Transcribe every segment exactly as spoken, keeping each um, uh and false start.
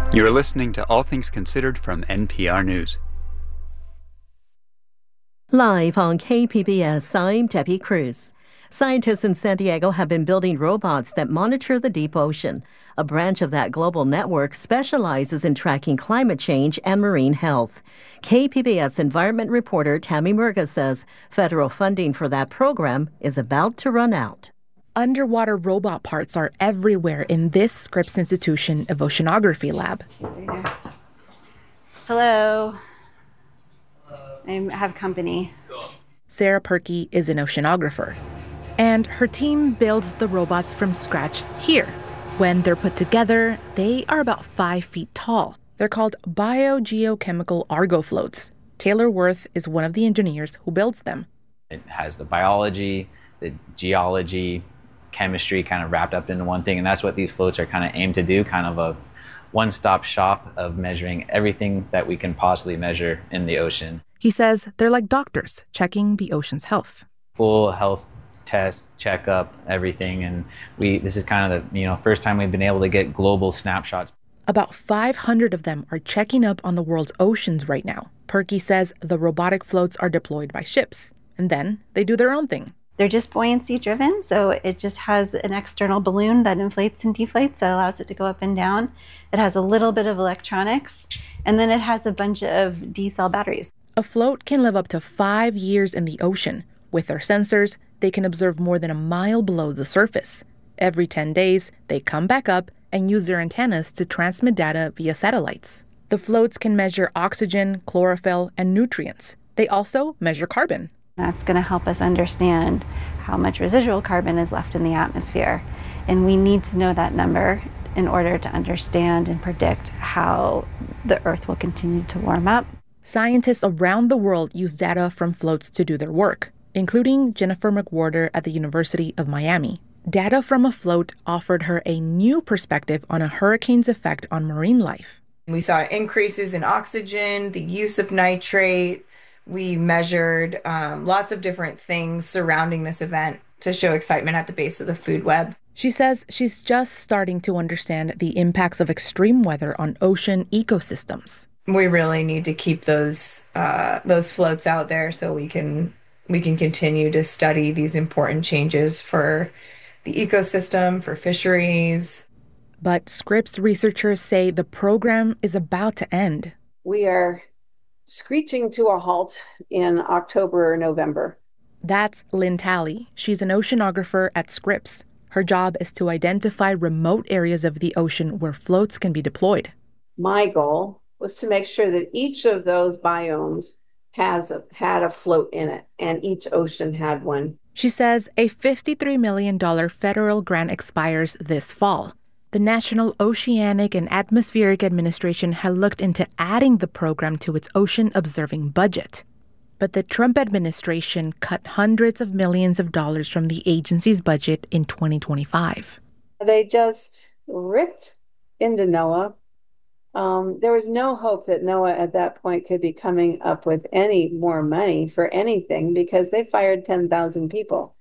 You're listening to All Things Considered from N P R News. Live on K P B S, I'm Debbie Cruz. Scientists in San Diego have been building robots that monitor the deep ocean. A branch of that global network specializes in tracking climate change and marine health. K P B S environment reporter Tammy Murga says federal funding for that program is about to run out. Underwater robot parts are everywhere in this Scripps Institution of Oceanography lab. Hello. I have company. Sarah Perky is an oceanographer, and her team builds the robots from scratch here. When they're put together, they are about five feet tall. They're called biogeochemical Argo floats. Taylor Worth is one of the engineers who builds them. It has the biology, the geology, chemistry kind of wrapped up into one thing, and that's what these floats are kind of aimed to do, kind of a one-stop shop of measuring everything that we can possibly measure in the ocean. He says they're like doctors checking the ocean's health. Full health test, checkup, everything, and we this is kind of the you know first time we've been able to get global snapshots. About five hundred of them are checking up on the world's oceans right now. Perky says the robotic floats are deployed by ships, and then they do their own thing. They're just buoyancy driven, so it just has an external balloon that inflates and deflates that allows it to go up and down. It has a little bit of electronics, and then it has a bunch of D-cell batteries. A float can live up to five years in the ocean. With their sensors, they can observe more than a mile below the surface. Every ten days, they come back up and use their antennas to transmit data via satellites. The floats can measure oxygen, chlorophyll, and nutrients. They also measure carbon. That's going to help us understand how much residual carbon is left in the atmosphere. And we need to know that number in order to understand and predict how the Earth will continue to warm up. Scientists around the world use data from floats to do their work, including Jennifer McWhorter at the University of Miami. Data from a float offered her a new perspective on a hurricane's effect on marine life. We saw increases in oxygen, the use of nitrate. We measured um, lots of different things surrounding this event to show excitement at the base of the food web. She says she's just starting to understand the impacts of extreme weather on ocean ecosystems. We really need to keep those uh, those floats out there so we can we can continue to study these important changes for the ecosystem, for fisheries. But Scripps researchers say the program is about to end. We are screeching to a halt in October or November. That's Lynn Talley. She's an oceanographer at Scripps. Her job is to identify remote areas of the ocean where floats can be deployed. My goal was to make sure that each of those biomes has a, had a float in it, and each ocean had one. She says a fifty-three million dollars federal grant expires this fall. The National Oceanic and Atmospheric Administration had looked into adding the program to its ocean observing budget. But the Trump administration cut hundreds of millions of dollars from the agency's budget in twenty twenty-five. They just ripped into NOAA. Um, there was no hope that NOAA at that point could be coming up with any more money for anything because they fired ten thousand people.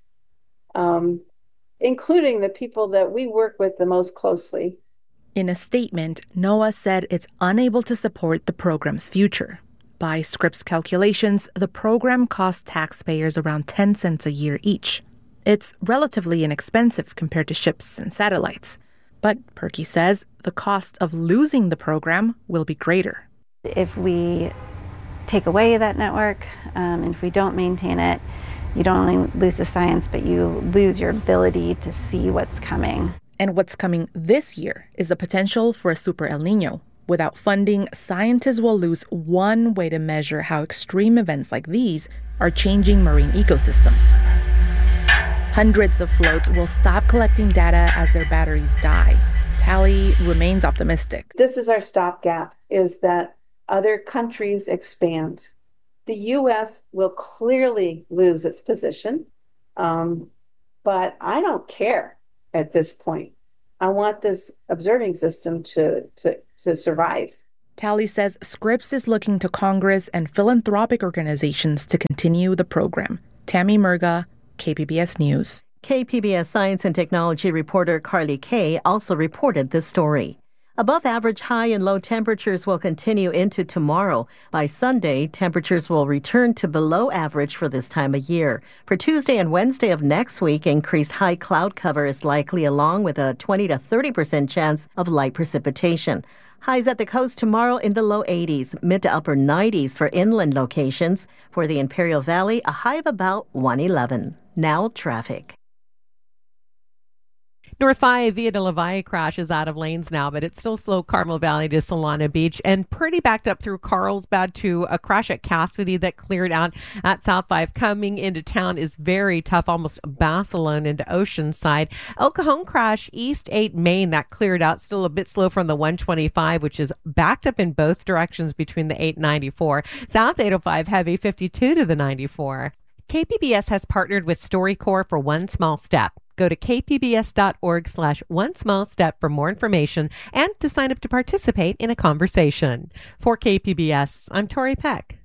Um, including the people that we work with the most closely. In a statement, NOAA said it's unable to support the program's future. By Scripps calculations, the program costs taxpayers around ten cents a year each. It's relatively inexpensive compared to ships and satellites. But Perky says the cost of losing the program will be greater. If we take away that network, um, and if we don't maintain it, you don't only lose the science, but you lose your ability to see what's coming. And what's coming this year is the potential for a super El Nino. Without funding, scientists will lose one way to measure how extreme events like these are changing marine ecosystems. Hundreds of floats will stop collecting data as their batteries die. Talley remains optimistic. This is our stopgap, is that other countries expand. The U S will clearly lose its position, um, but I don't care at this point. I want this observing system to, to, to survive. Talley says Scripps is looking to Congress and philanthropic organizations to continue the program. Tammy Murga, K P B S News. K P B S science and technology reporter Carly Kay also reported this story. Above average high and low temperatures will continue into tomorrow. By Sunday, temperatures will return to below average for this time of year. For Tuesday and Wednesday of next week, increased high cloud cover is likely, along with a twenty to thirty percent chance of light precipitation. Highs at the coast tomorrow in the low eighties, mid to upper nineties for inland locations. For the Imperial Valley, a high of about one eleven. Now traffic. North five Via de la Valle crash is out of lanes now, but it's still slow Carmel Valley to Solana Beach and pretty backed up through Carlsbad to a crash at Cassidy that cleared out at South five. Coming into town is very tough, almost Basilone into Oceanside. El Cajon crash East eight Main that cleared out, still a bit slow from the one twenty-five, which is backed up in both directions between the eight ninety-four. South eight oh five heavy fifty-two to the ninety-four. K P B S has partnered with StoryCorps for One Small Step. Go to kpbs.org slash one small step for more information and to sign up to participate in a conversation. For K P B S, I'm Tori Peck.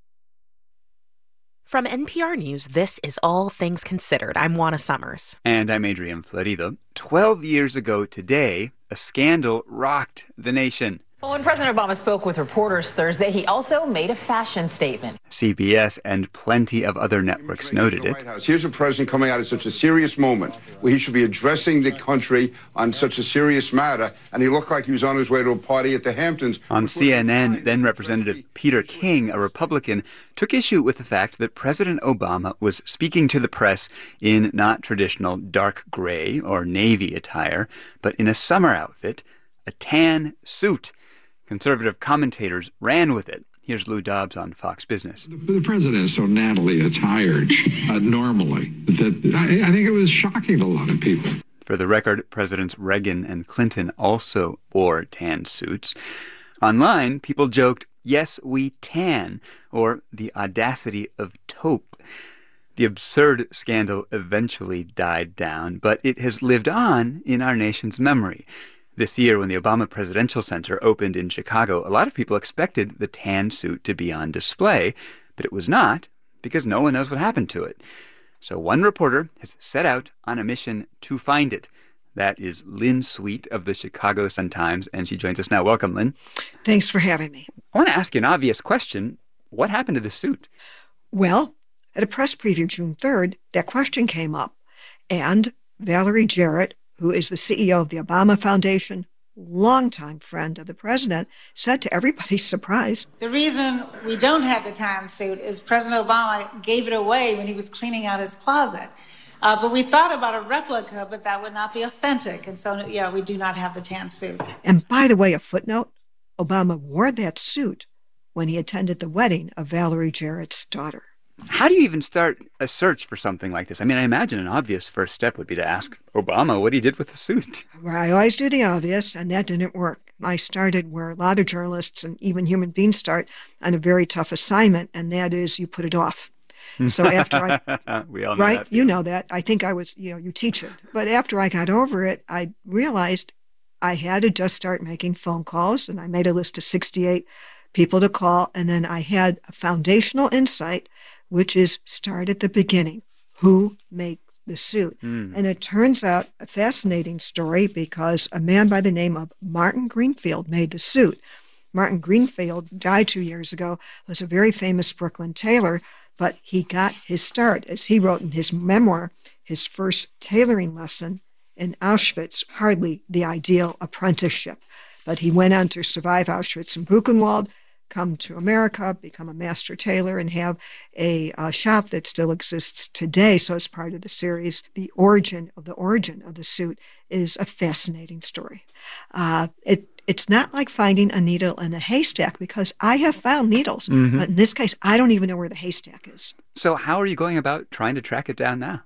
From N P R News, this is All Things Considered. I'm Juana Summers. And I'm Adrian Florido. Twelve years ago today, a scandal rocked the nation. Well, when President Obama spoke with reporters Thursday, he also made a fashion statement. C B S and plenty of other networks noted it. Here's a president coming out at such a serious moment where he should be addressing the country on such a serious matter, and he looked like he was on his way to a party at the Hamptons. On C N N, then Representative Peter King, a Republican, took issue with the fact that President Obama was speaking to the press in not traditional dark gray or navy attire, but in a summer outfit, a tan suit. Conservative commentators ran with it. Here's Lou Dobbs on Fox Business. The, the president is so nattily attired uh, normally that I, I think it was shocking to a lot of people. For the record, Presidents Reagan and Clinton also wore tan suits. Online, people joked, "Yes, we tan," or the audacity of taupe. The absurd scandal eventually died down, but it has lived on in our nation's memory. This year, when the Obama Presidential Center opened in Chicago, a lot of people expected the tan suit to be on display, but it was not because no one knows what happened to it. So one reporter has set out on a mission to find it. That is Lynn Sweet of the Chicago Sun-Times, and she joins us now. Welcome, Lynn. Thanks for having me. I want to ask you an obvious question. What happened to the suit? Well, at a press preview June third, that question came up, and Valerie Jarrett, who is the C E O of the Obama Foundation, longtime friend of the president, said to everybody's surprise, "The reason we don't have the tan suit is President Obama gave it away when he was cleaning out his closet. Uh, but we thought about a replica, but that would not be authentic. And so, yeah, we do not have the tan suit." And by the way, a footnote, Obama wore that suit when he attended the wedding of Valerie Jarrett's daughter. How do you even start a search for something like this? I mean, I imagine an obvious first step would be to ask Obama what he did with the suit. Well, I always do the obvious, and that didn't work. I started where a lot of journalists and even human beings start, on a very tough assignment, and that is you put it off. So after I, we all know right, that you know that. I think I was, you know, you teach it. But after I got over it, I realized I had to just start making phone calls, and I made a list of sixty-eight people to call, and then I had a foundational insight, which is start at the beginning. Who makes the suit? Mm. And it turns out a fascinating story because a man by the name of Martin Greenfield made the suit. Martin Greenfield died two years ago, was a very famous Brooklyn tailor, but he got his start, as he wrote in his memoir, his first tailoring lesson in Auschwitz, hardly the ideal apprenticeship. But he went on to survive Auschwitz and Buchenwald, come to America, become a master tailor, and have a, a shop that still exists today. So as part of the series, the origin of the origin of the suit is a fascinating story. Uh, it It's not like finding a needle in a haystack, because I have found needles, mm-hmm. but in this case, I don't even know where the haystack is. So how are you going about trying to track it down now?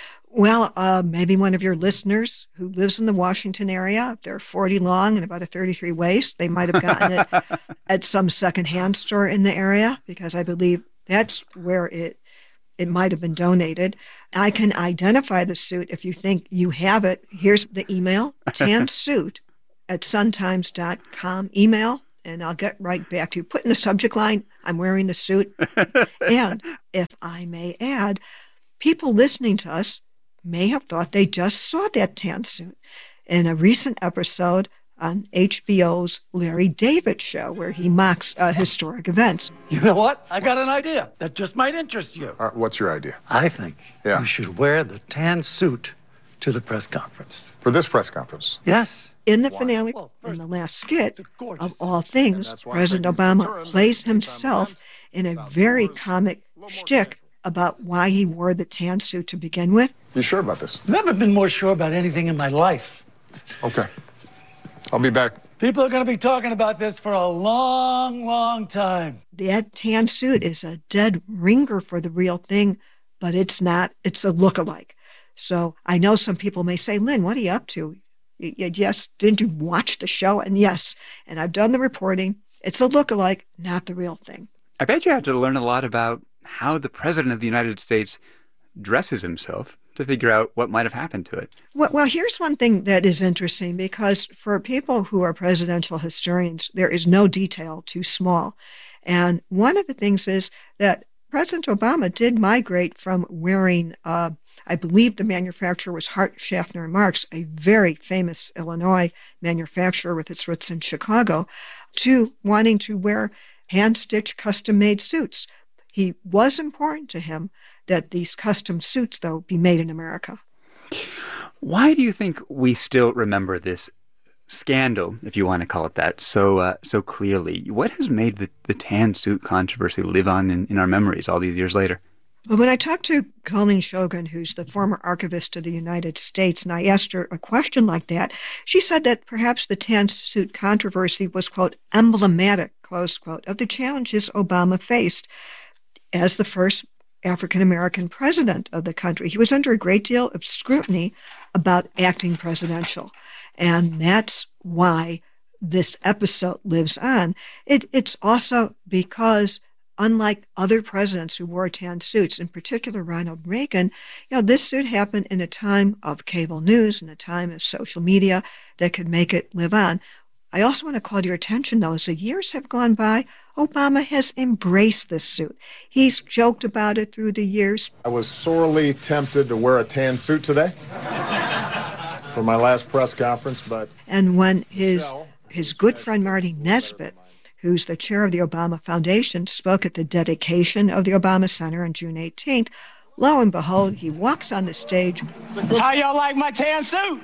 Well, uh, maybe one of your listeners who lives in the Washington area, if they're forty long and about a thirty-three waist, they might have gotten it at some secondhand store in the area, because I believe that's where it it might have been donated. I can identify the suit if you think you have it. Here's the email, tan suit at suntimes dot com. Email, and I'll get right back to you. Put in the subject line, I'm wearing the suit. And if I may add, people listening to us may have thought they just saw that tan suit. In a recent episode on H B O's Larry David Show, where he mocks uh, historic events. You know what? I got an idea that just might interest you. Uh, what's your idea? I think Yeah. you should wear the tan suit to the press conference. For this press conference? Yes. In the finale, in the last skit, of all things, President Obama plays himself in a very comic shtick about why he wore the tan suit to begin with. You sure about this? Never been more sure about anything in my life. Okay. I'll be back. People are going to be talking about this for a long, long time. That tan suit is a dead ringer for the real thing, but it's not. It's a look-alike. So I know some people may say, Lynn, what are you up to? Y- y- yes, didn't you watch the show? And yes, and I've done the reporting. It's a look-alike, not the real thing. I bet you have to learn a lot about how the President of the United States dresses himself to figure out what might have happened to it. Well, well, here's one thing that is interesting, because for people who are presidential historians, there is no detail too small. And one of the things is that President Obama did migrate from wearing, uh, I believe the manufacturer was Hart, Schaffner and Marx, a very famous Illinois manufacturer with its roots in Chicago, to wanting to wear hand-stitched, custom-made suits. He was important to him that these custom suits, though, be made in America. Why do you think we still remember this scandal, if you want to call it that, so uh, so clearly? What has made the, the tan suit controversy live on in, in our memories all these years later? Well, when I talked to Colleen Shogan, who's the former archivist of the United States, and I asked her a question like that, she said that perhaps the tan suit controversy was, quote, emblematic, close quote, of the challenges Obama faced as the first African-American president of the country. He was under a great deal of scrutiny about acting presidential. And that's why this episode lives on. It, it's also because, unlike other presidents who wore tan suits, in particular Ronald Reagan, you know, this suit happened in a time of cable news, in a time of social media that could make it live on. I also want to call your attention, though, as the years have gone by, Obama has embraced this suit. He's joked about it through the years. I was sorely tempted to wear a tan suit today for my last press conference, but... And when his his good friend Marty Nesbitt, who's the chair of the Obama Foundation, spoke at the dedication of the Obama Center on June eighteenth, lo and behold, he walks on the stage. How y'all like my tan suit?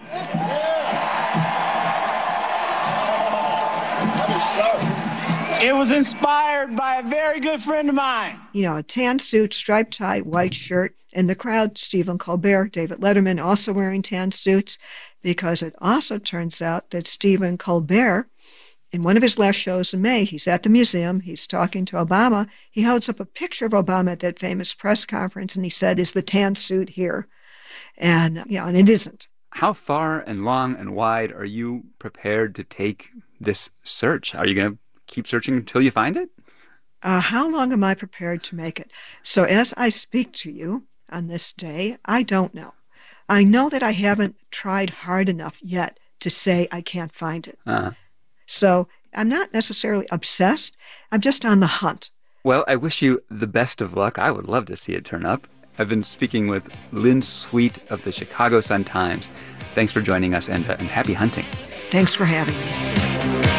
It was inspired by a very good friend of mine. You know, a tan suit, striped tie, white shirt. In the crowd, Stephen Colbert, David Letterman also wearing tan suits, because it also turns out that Stephen Colbert, in one of his last shows in May, he's at the museum, he's talking to Obama. He holds up a picture of Obama at that famous press conference, and he said, "Is the tan suit here?" And, you know, and it isn't. How far and long and wide are you prepared to take this search? Are you going to keep searching until you find it? Uh, how long am I prepared to make it? So as I speak to you on this day, I don't know. I know that I haven't tried hard enough yet to say I can't find it. Uh-huh. So I'm not necessarily obsessed. I'm just on the hunt. Well, I wish you the best of luck. I would love to see it turn up. I've been speaking with Lynn Sweet of the Chicago Sun-Times. Thanks for joining us, and, uh, and happy hunting. Thanks for having me.